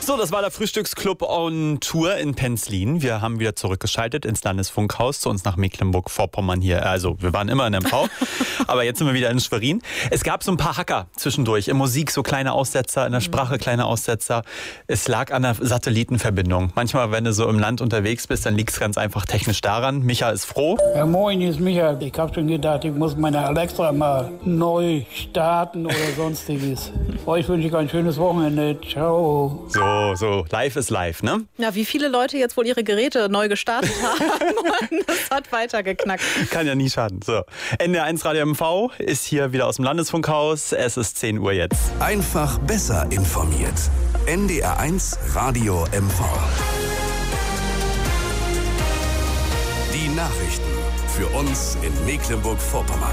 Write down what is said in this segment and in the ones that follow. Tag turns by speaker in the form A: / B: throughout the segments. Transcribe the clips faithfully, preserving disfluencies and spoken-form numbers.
A: So, das war der Frühstücksclub on Tour in Penzlin. Wir haben wieder zurückgeschaltet ins Landesfunkhaus zu uns nach Mecklenburg-Vorpommern hier. Also, wir waren immer in M V, aber jetzt sind wir wieder in Schwerin. Es gab so ein paar Hacker zwischendurch. In Musik so kleine Aussetzer, in der Sprache kleine Aussetzer. Es lag an der Satellitenverbindung. Manchmal, wenn du so im Land unterwegs bist, dann liegt es ganz einfach technisch daran. Micha ist froh.
B: Ja, moin, hier ist Micha. Ich habe schon gedacht, ich muss meine Alexa mal neu starten oder sonstiges. Euch wünsche ich ein schönes Wochenende. Ciao.
A: So. So, live ist live, ne?
C: Ja, wie viele Leute jetzt wohl ihre Geräte neu gestartet haben und es hat weitergeknackt.
A: Kann ja nie schaden. So, N D R eins Radio M V ist hier wieder aus dem Landesfunkhaus. Es ist zehn Uhr jetzt.
D: Einfach besser informiert. N D R eins Radio M V. Die Nachrichten für uns in Mecklenburg-Vorpommern.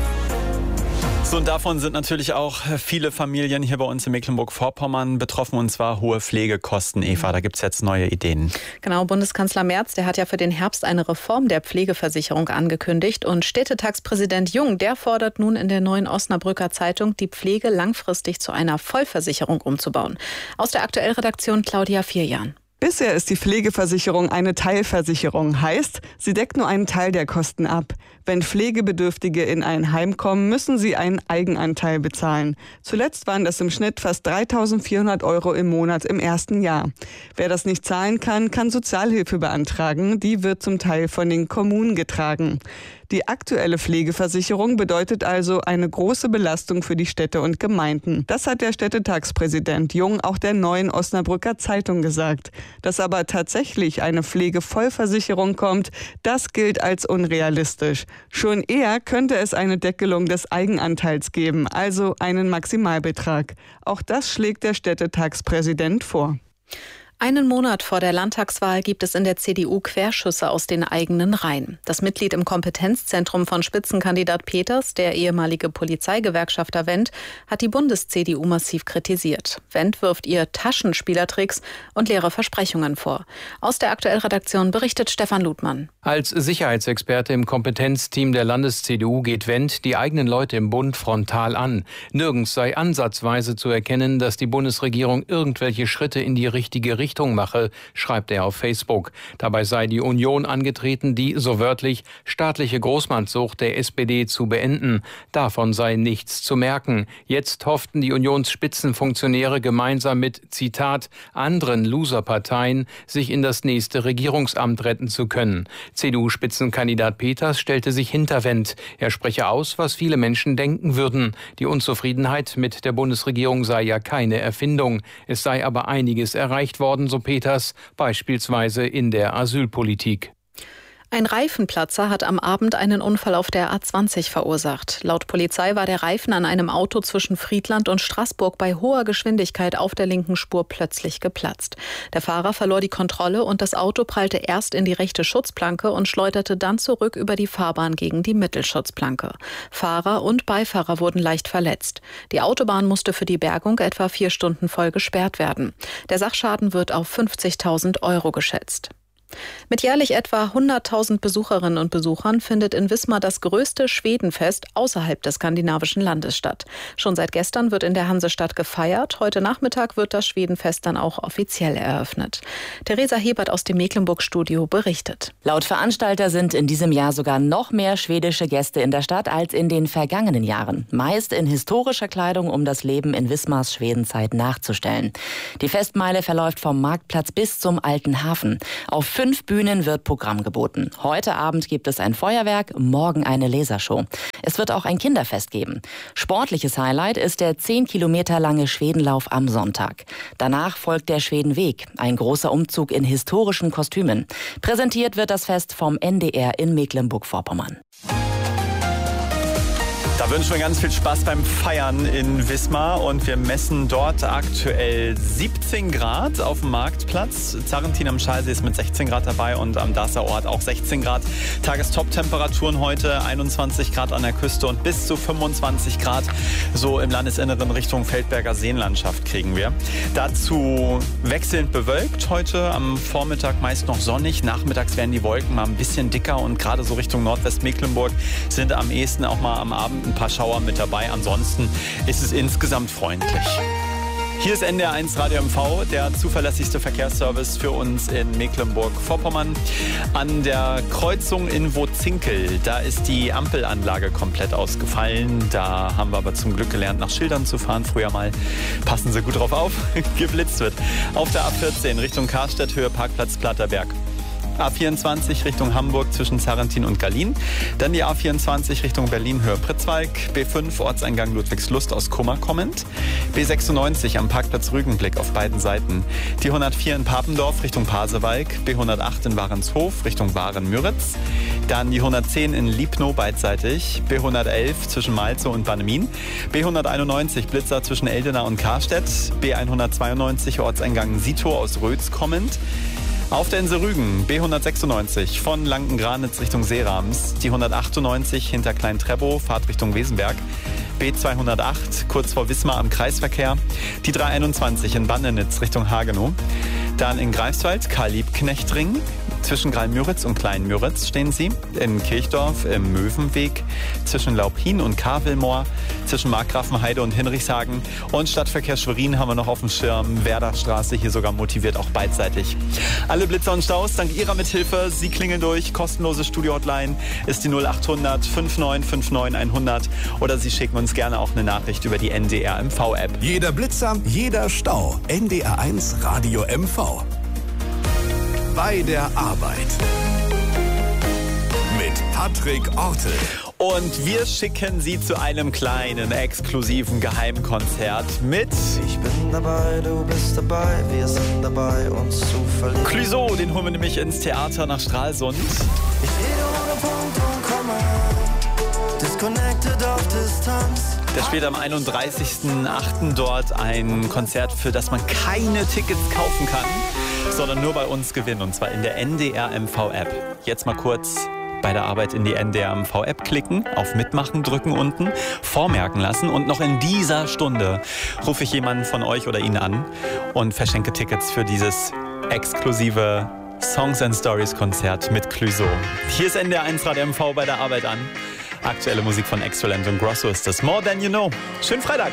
A: So, und davon sind natürlich auch viele Familien hier bei uns in Mecklenburg-Vorpommern betroffen, und zwar hohe Pflegekosten. Eva, da gibt es jetzt neue Ideen.
C: Genau, Bundeskanzler Merz, der hat ja für den Herbst eine Reform der Pflegeversicherung angekündigt. Und Städtetagspräsident Jung, der fordert nun in der neuen Osnabrücker Zeitung, die Pflege langfristig zu einer Vollversicherung umzubauen. Aus der Aktuellredaktion Claudia Vierjahn.
E: Bisher ist die Pflegeversicherung eine Teilversicherung. Heißt, sie deckt nur einen Teil der Kosten ab. Wenn Pflegebedürftige in ein Heim kommen, müssen sie einen Eigenanteil bezahlen. Zuletzt waren das im Schnitt fast dreitausendvierhundert Euro im Monat im ersten Jahr. Wer das nicht zahlen kann, kann Sozialhilfe beantragen. Die wird zum Teil von den Kommunen getragen. Die aktuelle Pflegeversicherung bedeutet also eine große Belastung für die Städte und Gemeinden. Das hat der Städtetagspräsident Jung auch der neuen Osnabrücker Zeitung gesagt. Dass aber tatsächlich eine Pflegevollversicherung kommt, das gilt als unrealistisch. Schon eher könnte es eine Deckelung des Eigenanteils geben, also einen Maximalbetrag. Auch das schlägt der Städtetagspräsident vor.
C: Einen Monat vor der Landtagswahl gibt es in der C D U Querschüsse aus den eigenen Reihen. Das Mitglied im Kompetenzzentrum von Spitzenkandidat Peters, der ehemalige Polizeigewerkschafter Wendt, hat die Bundes-C D U massiv kritisiert. Wendt wirft ihr Taschenspielertricks und leere Versprechungen vor. Aus der Aktuellredaktion berichtet Stefan Ludmann.
F: Als Sicherheitsexperte im Kompetenzteam der Landes-C D U geht Wendt die eigenen Leute im Bund frontal an. Nirgends sei ansatzweise zu erkennen, dass die Bundesregierung irgendwelche Schritte in die richtige Richtung mache, schreibt er auf Facebook. Dabei sei die Union angetreten, die, so wörtlich, staatliche Großmannssucht der S P D zu beenden. Davon sei nichts zu merken. Jetzt hofften die Unionsspitzenfunktionäre gemeinsam mit, Zitat, anderen Loserparteien, sich in das nächste Regierungsamt retten zu können. C D U-Spitzenkandidat Peters stellte sich hinter Wendt. Er spreche aus, was viele Menschen denken würden. Die Unzufriedenheit mit der Bundesregierung sei ja keine Erfindung. Es sei aber einiges erreicht worden, so Peters, beispielsweise in der Asylpolitik.
C: Ein Reifenplatzer hat am Abend einen Unfall auf der A zwanzig verursacht. Laut Polizei war der Reifen an einem Auto zwischen Friedland und Straßburg bei hoher Geschwindigkeit auf der linken Spur plötzlich geplatzt. Der Fahrer verlor die Kontrolle und das Auto prallte erst in die rechte Schutzplanke und schleuderte dann zurück über die Fahrbahn gegen die Mittelschutzplanke. Fahrer und Beifahrer wurden leicht verletzt. Die Autobahn musste für die Bergung etwa vier Stunden voll gesperrt werden. Der Sachschaden wird auf fünfzigtausend Euro geschätzt. Mit jährlich etwa hunderttausend Besucherinnen und Besuchern findet in Wismar das größte Schwedenfest außerhalb des skandinavischen Landes statt. Schon seit gestern wird in der Hansestadt gefeiert. Heute Nachmittag wird das Schwedenfest dann auch offiziell eröffnet. Theresa Hebert aus dem Mecklenburg-Studio berichtet.
G: Laut Veranstalter sind in diesem Jahr sogar noch mehr schwedische Gäste in der Stadt als in den vergangenen Jahren. Meist in historischer Kleidung, um das Leben in Wismars Schwedenzeit nachzustellen. Die Festmeile verläuft vom Marktplatz bis zum Alten Hafen. Auf fünf Bühnen wird Programm geboten. Heute Abend gibt es ein Feuerwerk, morgen eine Lasershow. Es wird auch ein Kinderfest geben. Sportliches Highlight ist der zehn Kilometer lange Schwedenlauf am Sonntag. Danach folgt der Schwedenweg, ein großer Umzug in historischen Kostümen. Präsentiert wird das Fest vom N D R in Mecklenburg-Vorpommern.
A: Da wünschen wir ganz viel Spaß beim Feiern in Wismar und wir messen dort aktuell siebzehn Grad auf dem Marktplatz. Zarrentin am Schalsee ist mit sechzehn Grad dabei und am Darßer Ort auch sechzehn Grad. Tagestop-Temperaturen heute einundzwanzig Grad an der Küste und bis zu fünfundzwanzig Grad so im Landesinneren Richtung Feldberger Seenlandschaft kriegen wir. Dazu wechselnd bewölkt heute, am Vormittag meist noch sonnig. Nachmittags werden die Wolken mal ein bisschen dicker und gerade so Richtung Nordwestmecklenburg sind am ehesten auch mal am Abend ein paar Schauer mit dabei. Ansonsten ist es insgesamt freundlich. Hier ist N D R eins Radio M V, der zuverlässigste Verkehrsservice für uns in Mecklenburg-Vorpommern. An der Kreuzung in Wozinkel, da ist die Ampelanlage komplett ausgefallen. Da haben wir aber zum Glück gelernt, nach Schildern zu fahren. Früher mal, passen Sie gut drauf auf, geblitzt wird. Auf der A vierzehn Richtung Karstedt, Höhe Parkplatz Platterberg. A vierundzwanzig Richtung Hamburg zwischen Sarrentin und Gallien. Dann die A vierundzwanzig Richtung Berlin, Höhe Pritzwalk. B fünf Ortseingang Ludwigslust aus Kummer kommend. B sechsundneunzig am Parkplatz Rügenblick auf beiden Seiten. Die hundertvier in Papendorf Richtung Pasewalk. B hundertacht in Warenshof Richtung Waren-Müritz. Dann die hundertzehn in Liebnow beidseitig. B hundertelf zwischen Malzow und Bannemin. B hunderteinundneunzig Blitzer zwischen Eldena und Karstedt. B hundertzweiundneunzig Ortseingang Sitow aus Rötz kommend. Auf der Insel Rügen, B hundertsechsundneunzig von Lanken-Granitz Richtung Seerams, die hundertachtundneunzig hinter Klein-Treppow, Fahrt Richtung Wesenberg, B zweihundertacht kurz vor Wismar am Kreisverkehr, die dreihunderteinundzwanzig in Bannenitz Richtung Hagenow, dann in Greifswald, Karl-Liebknecht-Ring, zwischen Greil-Müritz und Klein-Müritz stehen sie, in Kirchdorf im Möwenweg, zwischen Laupin und Kavelmoor, zwischen Markgrafenheide und Hinrichshagen und Stadtverkehr Schwerin haben wir noch auf dem Schirm, Werderstraße hier sogar motiviert, auch beidseitig. Alle Blitzer und Staus dank Ihrer Mithilfe, Sie klingeln durch, kostenlose Studio-Hotline ist die null achthundert neunundfünfzig neunundfünfzig hundert oder Sie schicken uns gerne auch eine Nachricht über die N D R M V-App.
D: Jeder Blitzer, jeder Stau. N D R eins Radio M V. Bei der Arbeit. Mit Patrick Ortel.
A: Und wir schicken Sie zu einem kleinen, exklusiven Geheimkonzert mit
H: Ich bin dabei, du bist dabei, wir sind dabei, uns zu verlieren.
A: Clouseau, den holen wir nämlich ins Theater nach Stralsund.
H: Ich rede ohne Punkt und Komma, disconnected auf Distanz.
A: Der spielt am einunddreißigsten achten dort ein Konzert, für das man keine Tickets kaufen kann, sondern nur bei uns gewinnen, und zwar in der N D R M V-App. Jetzt mal kurz bei der Arbeit in die N D R M V-App klicken, auf Mitmachen drücken unten, vormerken lassen und noch in dieser Stunde rufe ich jemanden von euch oder Ihnen an und verschenke Tickets für dieses exklusive Songs and Stories Konzert mit Clouseau. Hier ist N D R eins Radio M V bei der Arbeit an. Aktuelle Musik von Excellent und Grosso ist das. More Than You Know. Schönen Freitag.